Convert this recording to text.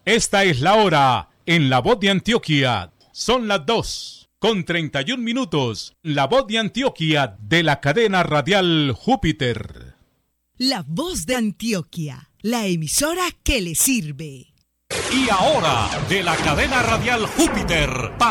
Esta es la hora en La Voz de Antioquia. Son las 2:31. La Voz de Antioquia de la cadena radial Júpiter. La Voz de Antioquia, la emisora que le sirve. Y ahora, de la cadena radial Júpiter.